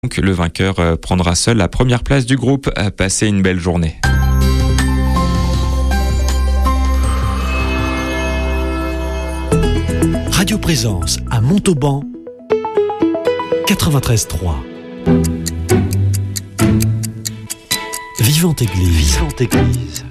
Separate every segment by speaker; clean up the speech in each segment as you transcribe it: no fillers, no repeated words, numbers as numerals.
Speaker 1: Donc le vainqueur prendra seul la première place du groupe. Passez une belle journée.
Speaker 2: Radio Présence à Montauban 93.3. Vivante Église. Vivante Église.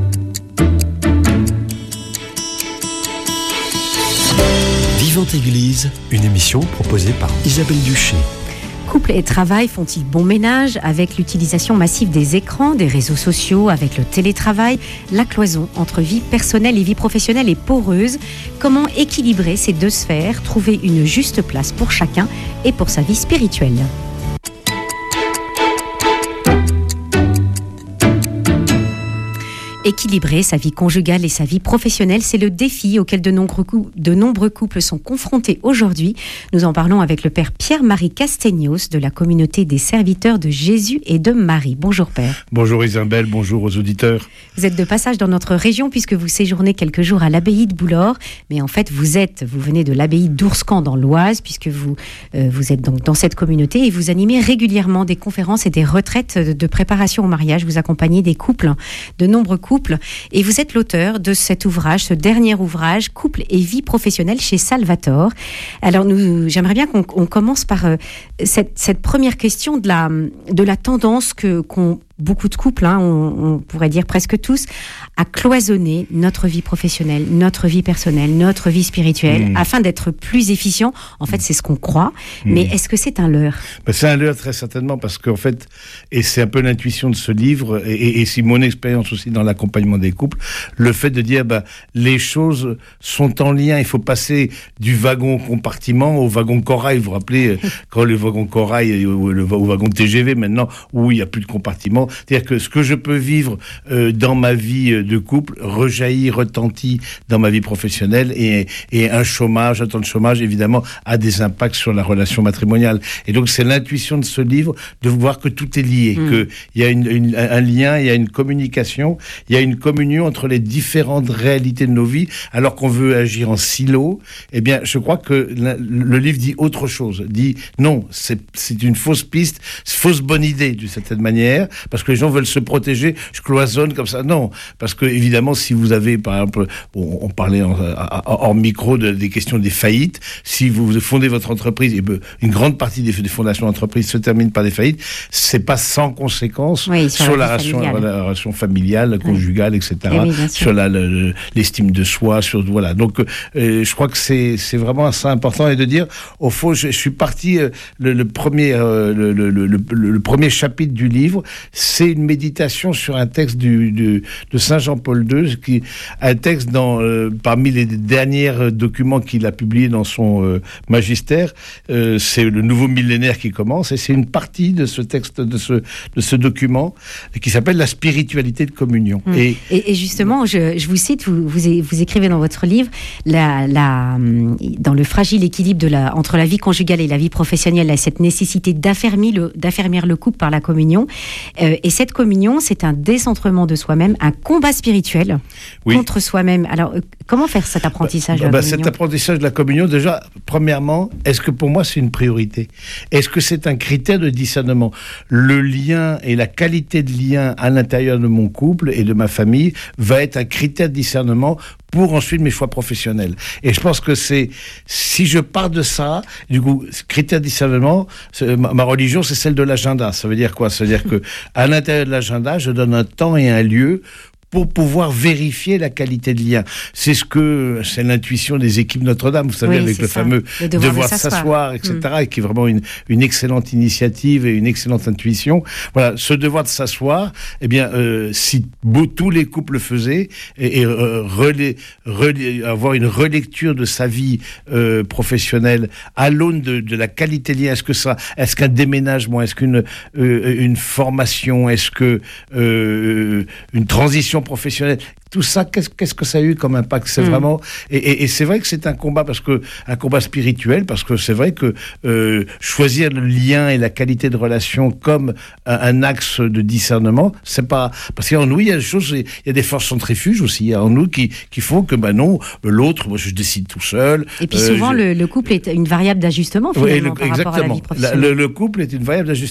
Speaker 2: Vivante Église, une émission proposée par Isabelle Duché.
Speaker 3: Couple et travail font-ils bon ménage avec l'utilisation massive des écrans, des réseaux sociaux, avec le télétravail? La cloison entre vie personnelle et vie professionnelle est poreuse. Comment équilibrer ces deux sphères, trouver une juste place pour chacun et pour sa vie spirituelle? Équilibrer sa vie conjugale et sa vie professionnelle, c'est le défi auquel de nombreux couples sont confrontés aujourd'hui. Nous en parlons avec le père Pierre-Marie Castegnos de la communauté des serviteurs de Jésus et de Marie. Bonjour père.
Speaker 4: Bonjour Isabelle, bonjour aux auditeurs.
Speaker 3: Vous êtes de passage dans notre région puisque vous séjournez quelques jours à l'abbaye de Boulor, mais en fait vous venez de l'abbaye d'Ourscan dans l'Oise puisque vous êtes donc dans cette communauté et vous animez régulièrement des conférences et des retraites de préparation au mariage. Vous accompagnez des couples, de nombreux couples. Et vous êtes l'auteur de cet ouvrage, ce dernier ouvrage, Couple et vie professionnelle chez Salvator. Alors j'aimerais bien qu'on commence par cette première question de la tendance qu'ont beaucoup de couples, on pourrait dire presque tous, à cloisonner notre vie professionnelle, notre vie personnelle, notre vie spirituelle, afin d'être plus efficient. En fait, c'est ce qu'on croit. Mais est-ce que c'est un leurre ?
Speaker 4: C'est un leurre très certainement parce qu'en fait, et c'est un peu l'intuition de ce livre, et c'est mon expérience aussi dans l'accompagnement des couples, le fait de dire les choses sont en lien. Il faut passer du wagon compartiment au wagon corail. Vous vous rappelez quand le wagon corail au wagon TGV maintenant où il n'y a plus de compartiment. C'est-à-dire que ce que je peux vivre dans ma vie de couple rejaillit, retentit dans ma vie professionnelle et un temps de chômage évidemment a des impacts sur la relation matrimoniale. Et donc c'est l'intuition de ce livre de voir que tout est lié, qu'il y a un lien, il y a une communication, il y a une communion entre les différentes réalités de nos vies alors qu'on veut agir en silo. Eh bien je crois que le livre dit autre chose, dit non, c'est une fausse piste, fausse bonne idée d'une certaine manière, parce que les gens veulent se protéger, je cloisonne comme ça. Non, parce que évidemment, si vous avez, par exemple, on parlait hors micro des questions des faillites, si vous fondez votre entreprise, et une grande partie des fondations d'entreprise se terminent par des faillites, c'est pas sans conséquence sur la relation familiale, conjugale, etc., sur l'estime de soi, voilà. Donc, je crois que c'est vraiment assez important, et de dire, au fond, je suis parti, le premier chapitre du livre, c'est une méditation sur un texte de Saint Jean-Paul II, un texte parmi les derniers documents qu'il a publiés dans son magistère. C'est le nouveau millénaire qui commence, et c'est une partie de ce texte, de ce document, qui s'appelle la spiritualité de communion.
Speaker 3: Et justement, je vous cite, vous écrivez dans votre livre, dans le fragile équilibre entre la vie conjugale et la vie professionnelle, là, cette nécessité d'affermir le couple par la communion. Et cette communion, c'est un décentrement de soi-même, un combat spirituel contre soi-même. Alors, comment faire cet apprentissage de la communion ?
Speaker 4: Cet apprentissage de la communion, déjà, premièrement, est-ce que pour moi c'est une priorité ? Est-ce que c'est un critère de discernement ? Le lien et la qualité de lien à l'intérieur de mon couple et de ma famille va être un critère de discernement pour ensuite mes choix professionnels. Et je pense que si je pars de ça, du coup, critère de discernement, ma religion, c'est celle de l'agenda. Ça veut dire quoi ? Ça veut dire que à l'intérieur de l'agenda, je donne un temps et un lieu pour pouvoir vérifier la qualité de lien. C'est l'intuition des équipes Notre-Dame, vous savez, avec le fameux devoir s'asseoir, etc., et qui est vraiment une excellente initiative et une excellente intuition. Voilà, ce devoir de s'asseoir, eh bien, si tous les couples le faisaient, et avoir une relecture de sa vie professionnelle à l'aune de la qualité de lien, est-ce qu'un déménagement, est-ce qu'une formation, est-ce que une transition professionnelle. Tout ça, qu'est-ce que ça a eu comme impact? C'est vraiment, et c'est vrai que c'est un combat un combat spirituel, parce que c'est vrai que choisir le lien et la qualité de relation comme un axe de discernement, c'est pas, parce qu'en nous il y a des choses, il y a des forces centrifuges aussi en nous qui font que non, l'autre, moi je décide tout seul.
Speaker 3: Et puis souvent le couple est une variable d'ajustement finalement, par rapport à la vie professionnelle.
Speaker 4: Le couple est une variable d'ajustement.